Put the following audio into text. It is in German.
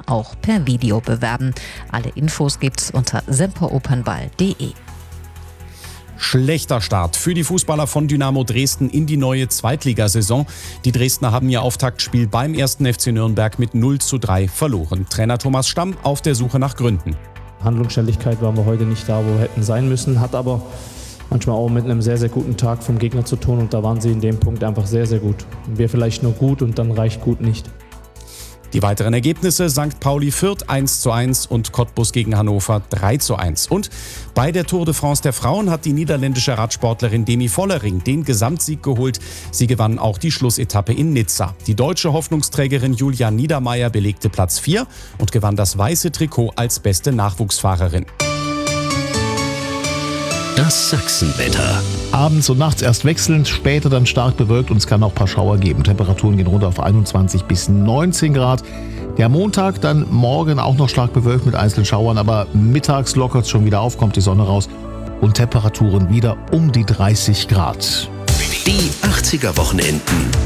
auch per Video bewerben. Alle Infos gibt's unter semperopernball.de. Schlechter Start für die Fußballer von Dynamo Dresden in die neue Zweitligasaison. Die Dresdner haben ihr Auftaktspiel beim 1. FC Nürnberg mit 0:3 verloren. Trainer Thomas Stamm auf der Suche nach Gründen. Handlungsschnelligkeit waren wir heute nicht da, wo wir hätten sein müssen, hat aber manchmal auch mit einem sehr, sehr guten Tag vom Gegner zu tun und da waren sie in dem Punkt einfach sehr, sehr gut. Wir vielleicht nur gut und dann reicht gut nicht. Die weiteren Ergebnisse: St. Pauli Fürth 1:1 und Cottbus gegen Hannover 3:1. Und bei der Tour de France der Frauen hat die niederländische Radsportlerin Demi Vollering den Gesamtsieg geholt. Sie gewann auch die Schlussetappe in Nizza. Die deutsche Hoffnungsträgerin Julia Niedermeyer belegte Platz 4 und gewann das weiße Trikot als beste Nachwuchsfahrerin. Das Sachsenwetter. Abends und nachts erst wechselnd, später dann stark bewölkt und es kann auch ein paar Schauer geben. Temperaturen gehen runter auf 21 bis 19 Grad. Der Montag dann morgen auch noch stark bewölkt mit einzelnen Schauern, aber mittags lockert es schon wieder auf, kommt die Sonne raus und Temperaturen wieder um die 30 Grad. Die 80er Wochenenden.